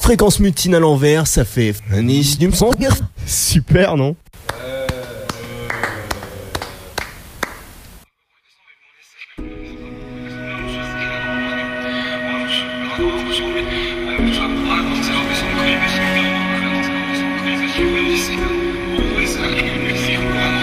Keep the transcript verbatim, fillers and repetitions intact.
Fréquence mutine à l'envers, ça fait... Super, non?